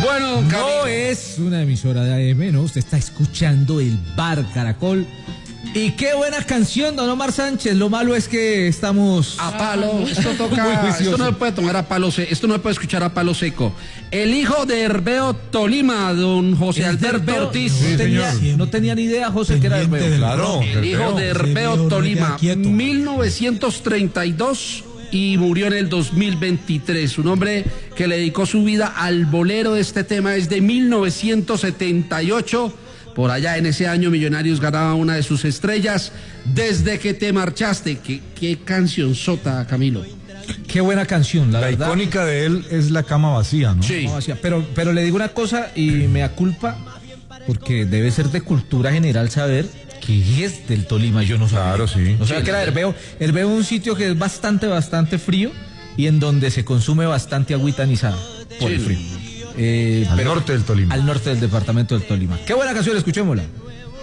Bueno, no Camilo. es una emisora de AM, ¿no? Usted está escuchando el Bar Caracol. Y qué buena canción, don Omar Sánchez. Lo malo es que estamos A palo, esto Muy toca, juicioso. esto no se puede tomar a palo seco, esto no se puede escuchar a palo seco. El hijo de Herbeo Tolima, don José ¿Es de Alberto Herbeo? Ortiz. No tenía ni idea, José, que era Pendiente Herbeo. del Claro, El hijo de Herbeo Herbeo no Tolima, queda quieto. 1932 y murió en el 2023. Un hombre que le dedicó su vida al bolero de este tema desde 1978. Por allá en ese año Millonarios ganaba una de sus estrellas. Desde que te marchaste. Qué canción sota, Camilo. Qué buena canción, la La verdad. icónica de él es La cama vacía, ¿no? Sí. No, hacía- pero le digo una cosa y me da culpa, porque debe ser de cultura general saber que es del Tolima. Yo no sabía. Claro, sí. No sabía que era Herbeo. Herbeo es un sitio que es bastante frío y en donde se consume bastante agüita anizada por Sí. el frío. Al norte del Tolima. Al norte del departamento del Tolima. Qué buena canción, escuchémosla.